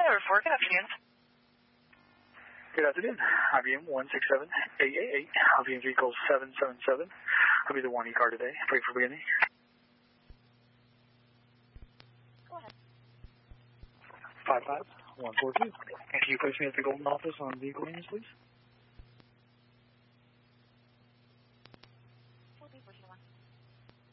Good afternoon. Good afternoon. IBM 167888. IBM vehicle 777. I'll be the one car today. Pray for beginning. Go ahead. 55142. And can you place me at the Golden office on vehicle names, please?